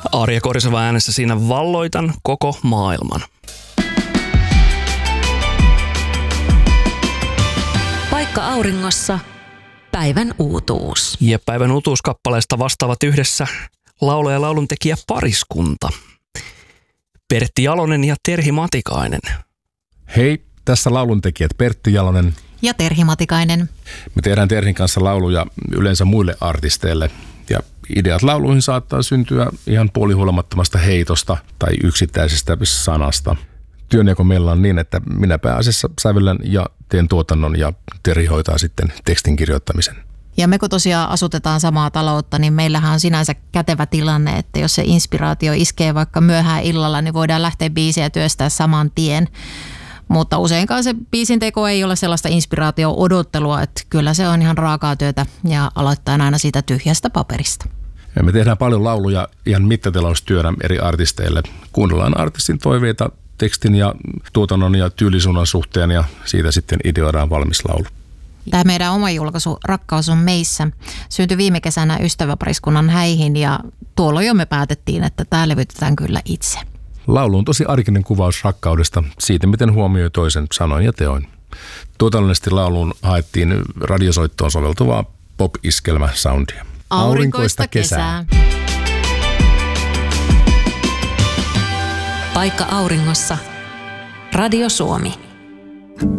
Arja Koriseva äänessä siinä valloitan koko maailman. Paikka auringossa. Päivän uutuus. Ja päivän uutuuskappaleesta vastaavat yhdessä laulaja ja lauluntekijä pariskunta. Pertti Jalonen ja Terhi Matikainen. Hei, tässä lauluntekijät Pertti Jalonen ja Terhi Matikainen. Me tehdään Terhin kanssa lauluja yleensä muille artisteille. Ja ideat lauluihin saattaa syntyä ihan puolihuolimattomasta heitosta tai yksittäisestä sanasta. Työnjako meillä on niin, että minä pääasiassa sävellän ja teen tuotannon ja Terhi hoitaa sitten tekstin kirjoittamisen. Ja me kun tosiaan asutetaan samaa taloutta, niin meillähän on sinänsä kätevä tilanne, että jos se inspiraatio iskee vaikka myöhään illalla, niin voidaan lähteä biisiä työstää saman tien. Mutta useinkaan se biisin teko ei ole sellaista inspiraatio-odottelua, että kyllä se on ihan raakaa työtä ja aloittaa aina siitä tyhjästä paperista. Ja me tehdään paljon lauluja ihan mittataloustyönä eri artisteille. Kuunnellaan artistin toiveita tekstin ja tuotannon ja tyylisuunnan suhteen ja siitä sitten ideoidaan valmis laulu. Tämä meidän oma julkaisu Rakkaus on meissä syntyi viime kesänä ystäväpariskunnan häihin ja tuolloin jo me päätettiin, että tämä levytetään kyllä itse. Laulu on tosi arkinen kuvaus rakkaudesta, siitä miten huomioi toisen sanoin ja teoin. Tuotannollisesti lauluun haettiin radiosoittoon soveltuvaa pop-iskelmä-soundia. Aurinkoista kesää. Paikka auringossa. Radio Suomi.